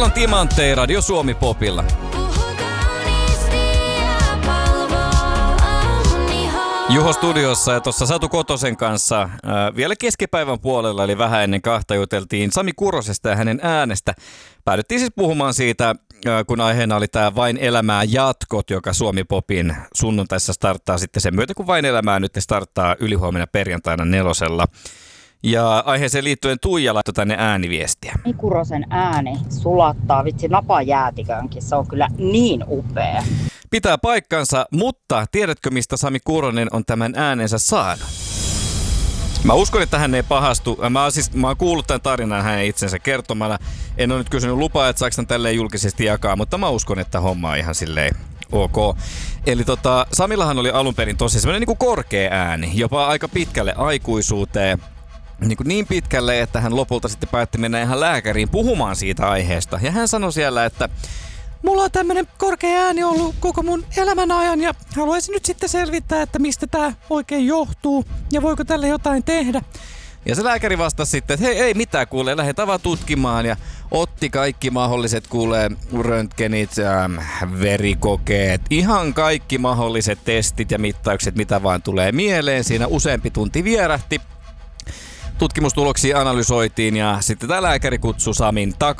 Täällä on Timanttei Radio Suomi Popilla. Juho studiossa ja tuossa Satu Kotosen kanssa vielä keskipäivän puolella, eli vähän ennen kahta juteltiin Sami Kurosesta ja hänen äänestä. Päädyttiin siis puhumaan siitä, kun aiheena oli tämä Vain elämää jatkot, joka Suomi Popin sunnuntaissa starttaa sitten sen myötä, kun Vain elämää nyt starttaa ylihuomenna perjantaina 4. Ja aiheeseen liittyen Tuija laittoi tänne ääniviestiä. Sami Kurosen ääni sulattaa vitsi napajäätikönkin, se on kyllä niin upea. Pitää paikkansa, mutta tiedätkö mistä Sami Kuronen on tämän äänensä saanut? Mä uskon, että hän ei pahastu. Mä oon kuullut tämän tarinan hänen itsensä kertomana. En ole nyt kysynyt lupaa, että saako tämän tälleen julkisesti jakaa, mutta mä uskon, että homma on ihan silleen ok. Eli Samillahan oli alun perin tosi semmoinen niin kuin korkea ääni, jopa aika pitkälle aikuisuuteen. Niin pitkälle, että hän lopulta sitten päätti mennä ihan lääkäriin puhumaan siitä aiheesta. Ja hän sanoi siellä, että mulla on tämmönen korkea ääni ollut koko mun elämän ajan ja haluaisin nyt sitten selvittää, että mistä tää oikein johtuu ja voiko tälle jotain tehdä. Ja se lääkäri vastasi sitten, että hei, ei mitään kuule, lähdetään vaan tutkimaan ja otti kaikki mahdolliset röntgenit, verikokeet, ihan kaikki mahdolliset testit ja mittaukset, mitä vaan tulee mieleen. Siinä useampi tunti vierähti. Tutkimustuloksia analysoitiin ja sitten tämä lääkäri kutsui Samin